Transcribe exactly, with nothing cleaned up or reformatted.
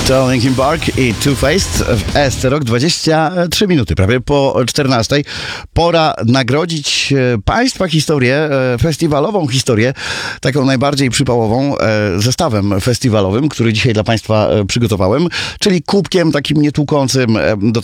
To Linkin Park i Two Faced w E S C Rock, dwadzieścia trzy minuty, prawie po czternastej. Pora nagrodzić Państwa historię, festiwalową historię, taką najbardziej przypałową, zestawem festiwalowym, który dzisiaj dla Państwa przygotowałem, czyli kubkiem takim nietłukącym do